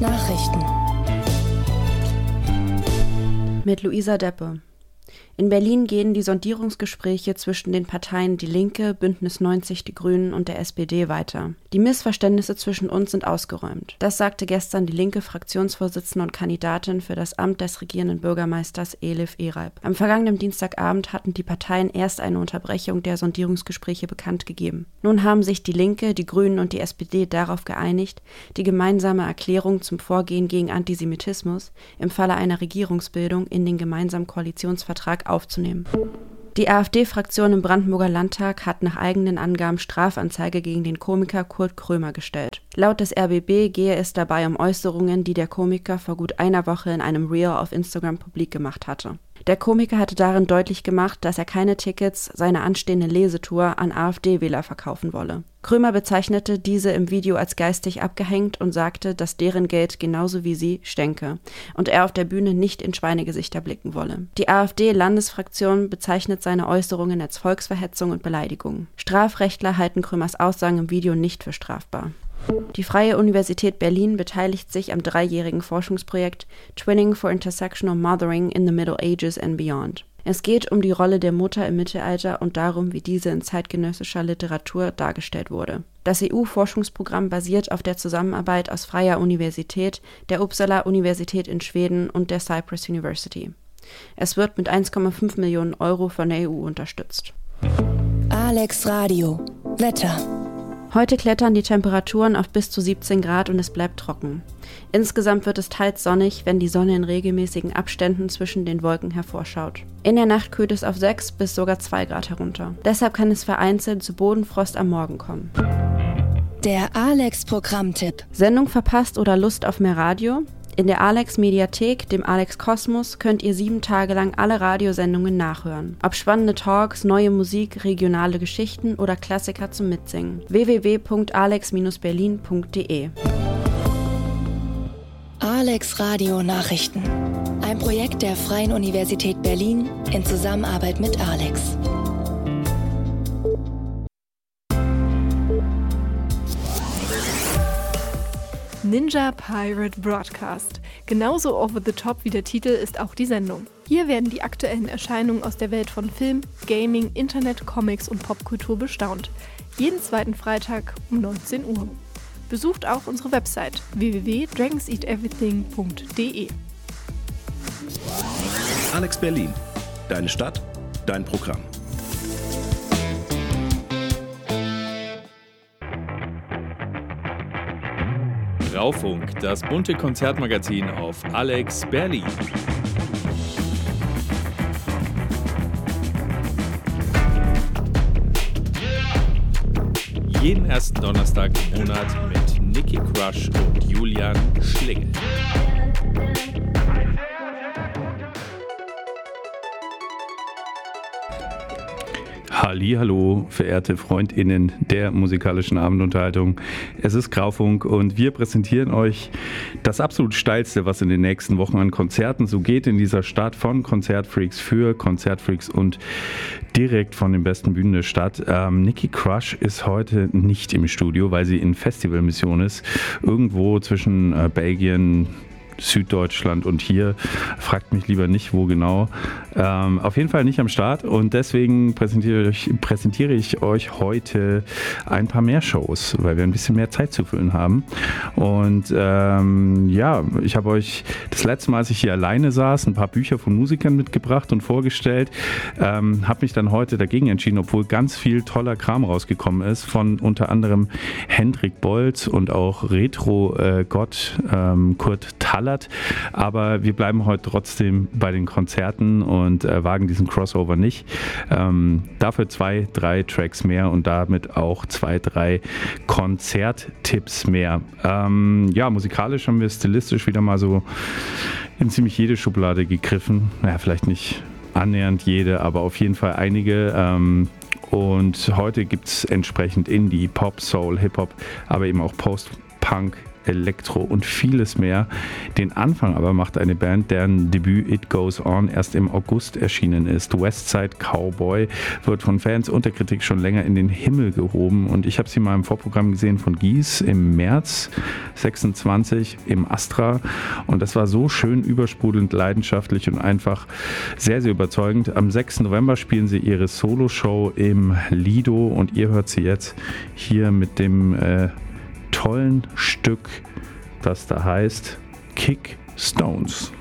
Nachrichten mit Luisa Deppe. In Berlin gehen die Sondierungsgespräche zwischen den Parteien Die Linke, Bündnis 90, die Grünen und der SPD weiter. Die Missverständnisse zwischen uns sind ausgeräumt. Das sagte gestern die linke Fraktionsvorsitzende und Kandidatin für das Amt des regierenden Bürgermeisters Elif Ereib. Am vergangenen Dienstagabend hatten die Parteien erst eine Unterbrechung der Sondierungsgespräche bekannt gegeben. Nun haben sich die Linke, die Grünen und die SPD darauf geeinigt, die gemeinsame Erklärung zum Vorgehen gegen Antisemitismus im Falle einer Regierungsbildung in den gemeinsamen Koalitionsvertrag aufzunehmen. Die AfD-Fraktion im Brandenburger Landtag hat nach eigenen Angaben Strafanzeige gegen den Komiker Kurt Krömer gestellt. Laut des RBB gehe es dabei um Äußerungen, die der Komiker vor gut einer Woche in einem Reel auf Instagram publik gemacht hatte. Der Komiker hatte darin deutlich gemacht, dass er keine Tickets seiner anstehenden Lesetour an AfD-Wähler verkaufen wolle. Krömer bezeichnete diese im Video als geistig abgehängt und sagte, dass deren Geld genauso wie sie stänke und er auf der Bühne nicht in Schweinegesichter blicken wolle. Die AfD-Landesfraktion bezeichnet seine Äußerungen als Volksverhetzung und Beleidigung. Strafrechtler halten Krömers Aussagen im Video nicht für strafbar. Die Freie Universität Berlin beteiligt sich am 3-jährigen Forschungsprojekt Twinning for Intersectional Mothering in the Middle Ages and Beyond. Es geht um die Rolle der Mutter im Mittelalter und darum, wie diese in zeitgenössischer Literatur dargestellt wurde. Das EU-Forschungsprogramm basiert auf der Zusammenarbeit aus Freie Universität, der Uppsala-Universität in Schweden und der Cyprus University. Es wird mit 1,5 Millionen Euro von der EU unterstützt. Alex Radio. Wetter. Heute klettern die Temperaturen auf bis zu 17 Grad und es bleibt trocken. Insgesamt wird es teils sonnig, wenn die Sonne in regelmäßigen Abständen zwischen den Wolken hervorschaut. In der Nacht kühlt es auf 6 bis sogar 2 Grad herunter. Deshalb kann es vereinzelt zu Bodenfrost am Morgen kommen. Der Alex-Programmtipp. Sendung verpasst oder Lust auf mehr Radio? In der Alex-Mediathek, dem Alex-Kosmos, könnt ihr 7 Tage lang alle Radiosendungen nachhören. Ob spannende Talks, neue Musik, regionale Geschichten oder Klassiker zum Mitsingen. www.alex-berlin.de Alex Radio Nachrichten. Ein Projekt der Freien Universität Berlin in Zusammenarbeit mit Alex. Ninja Pirate Broadcast. Genauso over the top wie der Titel ist auch die Sendung. Hier werden die aktuellen Erscheinungen aus der Welt von Film, Gaming, Internet, Comics und Popkultur bestaunt. Jeden zweiten Freitag um 19 Uhr. Besucht auch unsere Website www.dragonseateverything.de. Alex Berlin. Deine Stadt, dein Programm. Raufunk, das bunte Konzertmagazin auf Alex Berlin. Jeden ersten Donnerstag im Monat mit Nicky Crush und Julian Schlingel. Hallihallo, verehrte FreundInnen der musikalischen Abendunterhaltung. Es ist Graufunk und wir präsentieren euch das absolut Steilste, was in den nächsten Wochen an Konzerten so geht in dieser Stadt, von Konzertfreaks für Konzertfreaks und direkt von den besten Bühnen der Stadt. Nicky Crush ist heute nicht im Studio, weil sie in Festivalmission ist. Irgendwo zwischen Belgien, Süddeutschland und hier. Fragt mich lieber nicht, wo genau. Auf jeden Fall nicht am Start und deswegen präsentiere ich euch heute ein paar mehr Shows, weil wir ein bisschen mehr Zeit zu füllen haben. Und ja, ich habe euch das letzte Mal, als ich hier alleine saß, ein paar Bücher von Musikern mitgebracht und vorgestellt. Habe mich dann heute dagegen entschieden, obwohl ganz viel toller Kram rausgekommen ist, von unter anderem Hendrik Bolz und auch Retro-Gott Kurt Tallert. Aber wir bleiben heute trotzdem bei den Konzerten und wagen diesen Crossover nicht. Dafür 2, 3 Tracks mehr und damit auch 2, 3 Konzerttipps mehr. Ja, musikalisch haben wir stilistisch wieder mal so in ziemlich jede Schublade gegriffen. Naja, vielleicht nicht annähernd jede, aber auf jeden Fall einige. Und heute gibt es entsprechend Indie, Pop, Soul, Hip-Hop, aber eben auch Post-Punk, Elektro und vieles mehr. Den Anfang aber macht eine Band, deren Debüt It Goes On erst im August erschienen ist. Westside Cowboy wird von Fans und der Kritik schon länger in den Himmel gehoben und ich habe sie mal im Vorprogramm gesehen von Gies im März 26 im Astra und das war so schön übersprudelnd, leidenschaftlich und einfach sehr, sehr überzeugend. Am 6. November spielen sie ihre Solo-Show im Lido und ihr hört sie jetzt hier mit dem tollen Stück, das da heißt Kick Stones.